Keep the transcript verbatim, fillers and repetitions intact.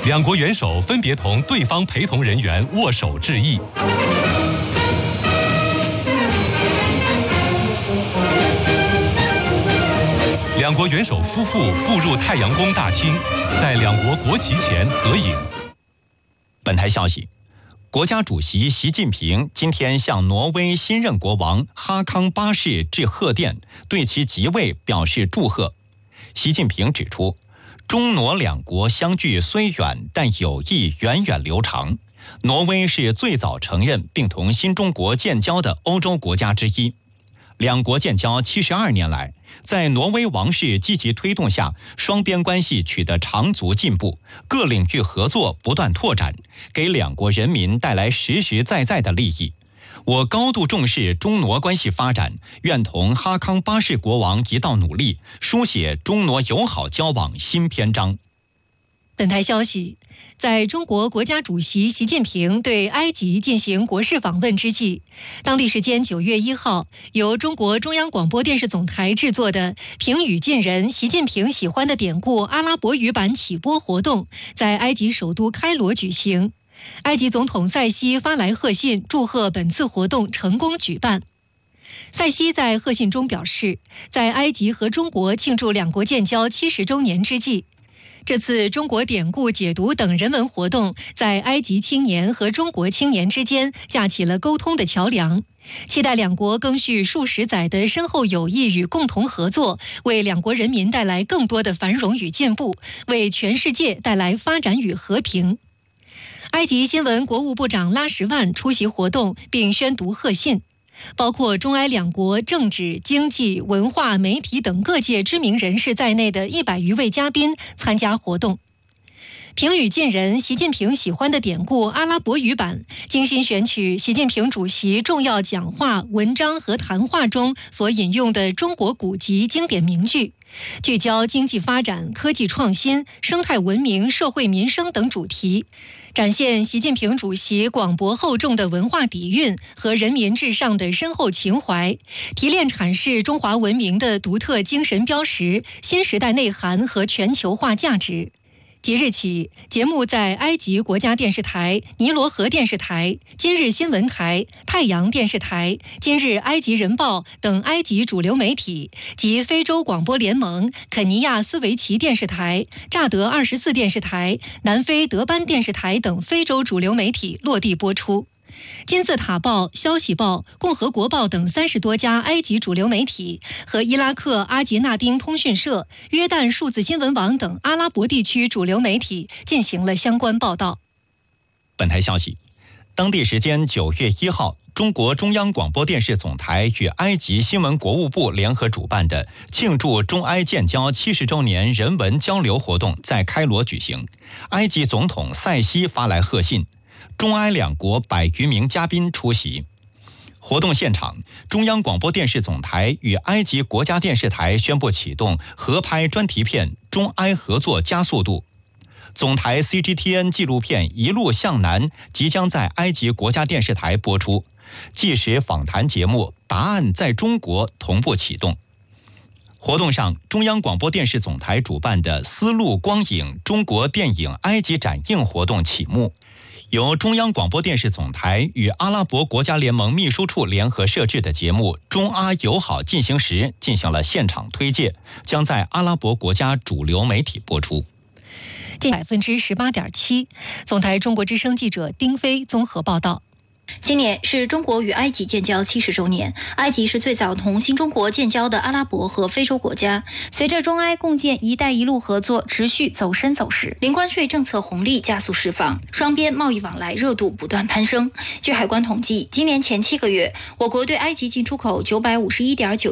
两国元首分别同对方陪同人员握手致意。两国元首夫妇步入太阳宫大厅，在两国国旗前合影。 本台消息，国家主席习近平今天向挪威新任国王哈康八世致贺电，对其即位表示祝贺。习近平指出，中挪两国相距虽远，但友谊源远流长。挪威是最早承认并同新中国建交的欧洲国家之一。两国建交七十二年来，在挪威王室积极推动下，双边关系取得长足进步，各领域合作不断拓展，给两国人民带来实实在在的利益。我高度重视中挪关系发展，愿同哈康八世国王一道努力，书写中挪友好交往新篇章。 本台消息，在中国国家主席习近平对埃及进行国事访问之际，当地时间九月一号，由中国中央广播电视总台制作的平语近人习近平喜欢的典故阿拉伯语版启播活动在埃及首都开罗举行。埃及总统塞西发来贺信，祝贺本次活动成功举办。塞西在贺信中表示，在埃及和中国庆祝两国建交七十周年之际，这次中国典故解读等人文活动在埃及青年和中国青年之间架起了沟通的桥梁，期待两国更续数十载的深厚友谊与共同合作，为两国人民带来更多的繁荣与进步，为全世界带来发展与和平。埃及新闻国务部长拉什万出席活动并宣读贺信，包括中埃两国政治、经济、文化、媒体等各界知名人士在内的一百余位嘉宾参加活动。平语近人习近平喜欢的典故阿拉伯语版精心选取习近平主席重要讲话、文章和谈话中所引用的中国古籍经典名句，聚焦经济发展、科技创新、生态文明、社会民生等主题，展现习近平主席广博厚重的文化底蕴和人民至上的深厚情怀，提炼阐释中华文明的独特精神标识、新时代内涵和全球化价值。即日起，节目在埃及国家电视台、尼罗河电视台、今日新闻台、太阳电视台、今日埃及人报等埃及主流媒体及非洲广播联盟、肯尼亚斯维奇电视台、乍得二十四电视台、南非德班电视台等非洲主流媒体落地播出。金字塔报、消息报、共和国报等三十多家埃及主流媒体和伊拉克阿杰纳丁通讯社、约旦数字新闻网等阿拉伯地区主流媒体进行了相关报道。 本台消息，当地时间九月一号，中国中央广播电视总台与埃及新闻国务部联合主办的庆祝中埃建交七十周年人文交流活动在开罗举行。埃及总统塞西发来贺信，中埃两国百余名嘉宾出席。活动现场，中央广播电视总台与埃及国家电视台宣布启动合拍专题片《中埃合作加速度》。总台 C G T N 纪录片《一路向南》即将在埃及国家电视台播出，纪实访谈节目《答案在中国》同步启动。活动上，中央广播电视总台主办的丝路光影中国电影埃及展映活动启幕，由中央广播电视总台与阿拉伯国家联盟秘书处联合设置的节目《中阿友好进行时》进行了现场推介，将在阿拉伯国家主流媒体播出。 近百分之十八点七，总台中国之声记者丁飞综合报道。 今年是中国与埃及建交七十周年，埃及是最早同新中国建交的阿拉伯和非洲国家。随着中埃共建“一带一路”合作持续走深走实，零关税政策红利加速释放，双边贸易往来热度不断攀升。据海关统计，今年前七个月，我国对埃及进出口九百五十一点九